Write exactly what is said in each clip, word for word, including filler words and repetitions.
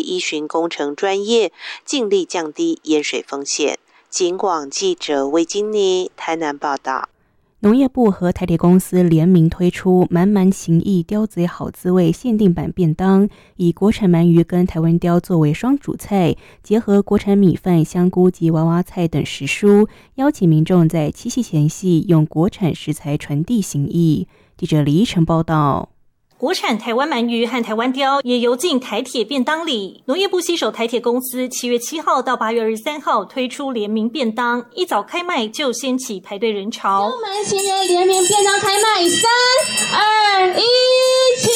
依循工程专业，尽力降低淹水风险。警广记者魏金妮台南报道。 农业部和台铁公司联名推出满满情意刁嘴好滋味限定版便当，以国产鳗鱼跟台湾鲷作为双主菜，结合国产米饭、香菇及娃娃菜等食蔬，邀请民众在七夕前夕用国产食材传递心意。记者李依晨报道。 国产台湾鳗鱼和台湾鲷也游进台铁便当里。农业部携手台铁公司，七月七号到八月二十三号推出联名便当，一早开卖就掀起排队人潮。 我们新人联名便当开卖，三二一，起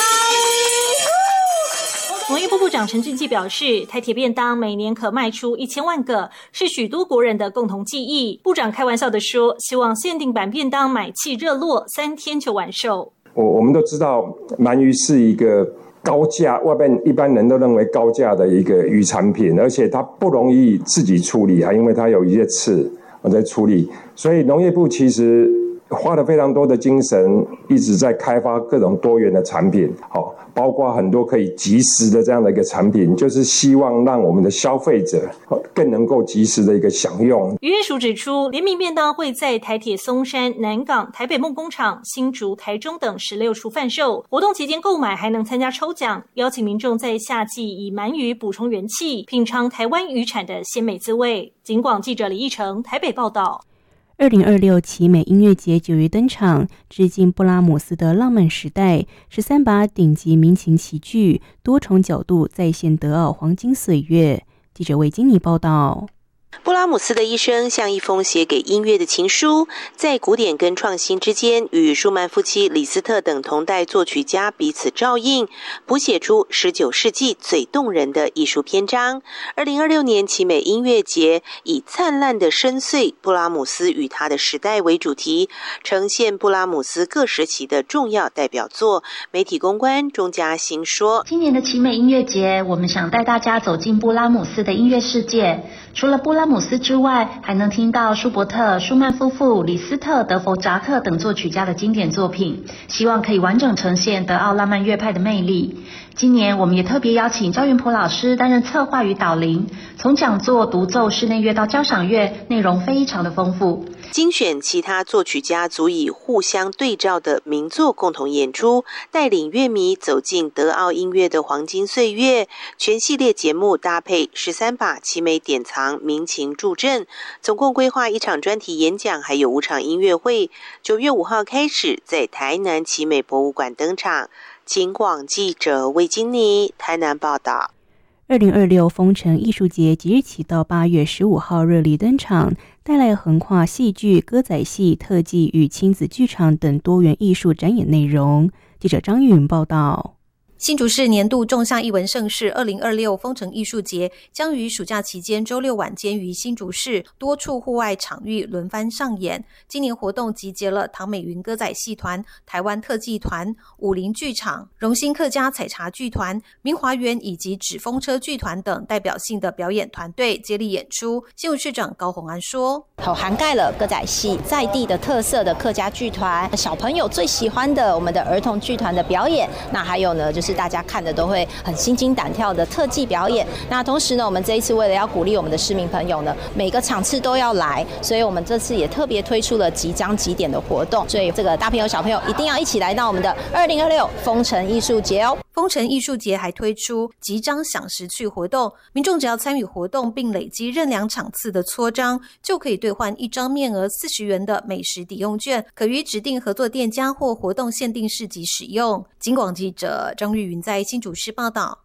来！ 农业部部长陈俊基表示，台铁便当每年可卖出一千万个，是许多国人的共同记忆。部长开玩笑地说，希望限定版便当买气热络，三天就完售。 我我们都知道，鳗鱼是一个高价，外面一般人都认为高价的一个鱼产品，而且它不容易自己处理啊，因为它有一些刺我在处理，所以农业部其实花了非常多的精神，一直在开发各种多元的产品，好，包括很多可以即时的这样的一个产品，就是希望让我们的消费者更能够即时的一个享用。 渔业署指出，联名便当会在台铁松山、南港、台北梦工厂、新竹、台中等十六处贩售。活动期间购买还能参加抽奖，邀请民众在夏季以鳗鱼补充元气，品尝台湾渔产的鲜美滋味。警广记者李义成台北报道。 二零二六奇美音乐节九月登场，致敬布拉姆斯的浪漫时代，十三把顶级民情齐聚，多重角度再现德奥黄金岁月。记者魏金妮报道。 布拉姆斯的一生像一封写给音乐的情书，在古典跟创新之间，与舒曼夫妻、李斯特等同代作曲家彼此照应，谱写出十九世纪最动人的艺术篇章。二零二六年奇美音乐节以灿烂的深邃布拉姆斯与他的时代为主题，呈现布拉姆斯各时期的重要代表作。媒体公关钟嘉欣说， 今年的奇美音乐节，我们想带大家走进布拉姆斯的音乐世界，除了布拉姆斯之外，还能听到舒伯特、舒曼夫妇、李斯特、德弗扎克等作曲家的经典作品，希望可以完整呈现德奥浪漫乐派的魅力。今年我们也特别邀请赵云璞老师担任策划与导聆，从讲座、独奏、室内乐到交响乐，内容非常的丰富。 精选其他作曲家足以互相对照的名作共同演出，带领乐迷走进德奥音乐的黄金岁月。全系列节目搭配十三把奇美典藏民情助阵，总共规划一场专题演讲，还有五场音乐会。九月五号开始在台南奇美博物馆登场。警广记者魏金妮台南报道。 二零二六风城艺术节即日起到八月十五号热力登场，带来横跨戏剧、歌仔戏、特技与亲子剧场等多元艺术展演内容。记者张玉云报道。 新竹市年度众项艺文盛事二零二六风城艺术节将于暑假期间周六晚间于新竹市多处户外场域轮番上演。今年活动集结了唐美云歌仔戏团、台湾特技团、武林剧场、荣兴客家采茶剧团、明华园以及纸风车剧团等代表性的表演团队接力演出。新竹市长高虹安说， 涵盖了歌仔戏在地的特色的客家剧团，小朋友最喜欢的我们的儿童剧团的表演，那还有呢就是大家看的都会很心惊胆跳的特技表演。那同时呢，我们这一次为了要鼓励我们的市民朋友呢，每个场次都要来，所以我们这次也特别推出了即章即点的活动，所以这个大朋友小朋友一定要一起来到我们的二零二六风城艺术节哦。 风城艺术节还推出即章享食趣活动，民众只要参与活动并累积任两场次的戳章，就可以兑换一张面额四十元的美食抵用券，可于指定合作店家或活动限定市集使用。警广记者张玉云在新竹市报道。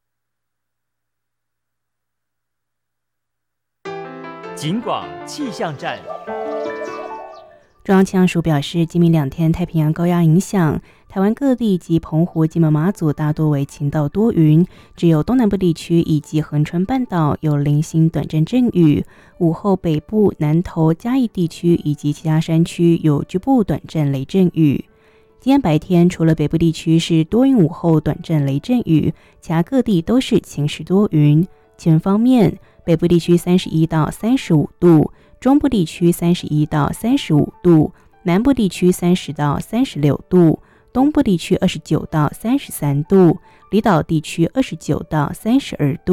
警广气象站。 中央气象署表示，今明两天太平洋高压影响，台湾各地及澎湖、金门、马祖大多为晴到多云，只有东南部地区以及恒春半岛有零星短暂阵雨。午后北部、南投、嘉义地区以及其他山区有局部短暂雷阵雨。今天白天除了北部地区是多云，午后短暂雷阵雨，其他各地都是晴时多云。气温方面，北部地区三十一到三十五度，中部地区三十一到三十五度，南部地区三十到三十六度，东部地区二十九到三十三度，离岛地区二十九到三十二度。